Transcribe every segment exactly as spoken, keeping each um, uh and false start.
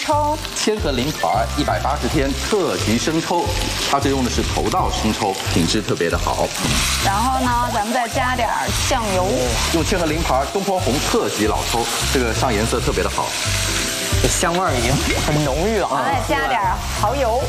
抽。 千和灵牌一百八十天特级生抽，它这用的是头道生抽，品质特别的好。 然后呢，咱们再加点酱油。 用千和灵牌东坡红特级老抽，这个上颜色特别的好。 这香味儿已经很浓郁了啊！ 再加点蚝油。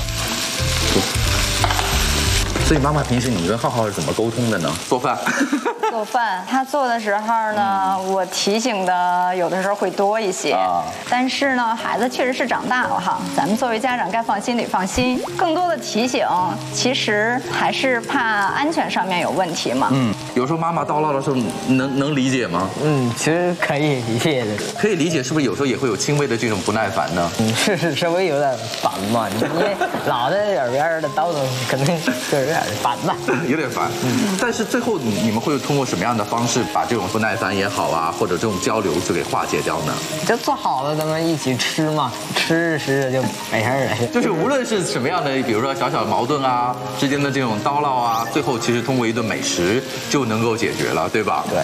所以妈妈平时你跟浩浩是怎么沟通的呢？做饭。 做饭，他做的时候呢，我提醒的有的时候会多一些， 啊但是呢，孩子确实是长大了哈，咱们作为家长该放心得放心。更多的提醒，其实还是怕安全上面有问题嘛。 嗯，有时候妈妈叨唠的时候，能能理解吗？ 嗯，其实可以理解的。 可以理解，是不是有时候也会有轻微的这种不耐烦呢？ 嗯，是是稍微有点烦嘛，因为老在耳边的叨叨，肯定就是有点烦吧。 有点烦。嗯，但是最后你你们会通过什么样的方式把这种不耐烦也好啊，或者这种交流就给化解掉呢？ 就做好了，咱们一起吃嘛，吃着吃着就没事了。 就是无论是什么样的，比如说小小的矛盾啊，之间的这种叨唠啊，最后其实通过一顿美食就能够解决了，对吧？ 对。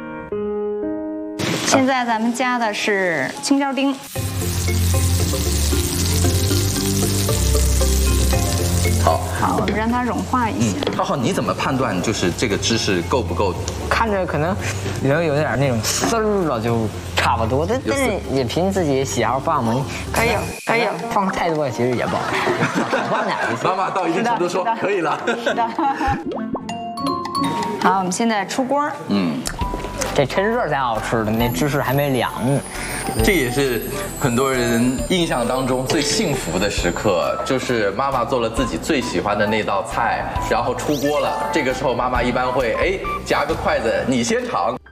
现在咱们加的是青椒丁。 好， 好，我们让它融化一下。 浩浩，你怎么判断就是这个芝士够不够？ 看着可能有有点那种丝儿了，就差不多。但但是也凭自己喜好放嘛。 可以，可以。 放太多其实也不好，少放点就行。 妈妈到一定程度说可以了。 是的。好，我们现在出锅。 嗯。 这趁热才好吃的，那芝士还没凉呢。 这也是很多人印象当中最幸福的时刻，就是妈妈做了自己最喜欢的那道菜，然后出锅了。这个时候妈妈一般会哎夹个筷子，你先尝。